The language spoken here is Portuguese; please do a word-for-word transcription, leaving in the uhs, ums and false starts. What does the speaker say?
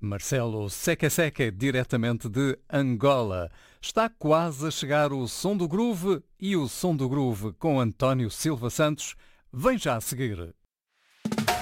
Marcelo Seca Seca, diretamente de Angola. Está quase a chegar o Som do Groove e o Som do Groove com António Silva Santos. Vem já a seguir.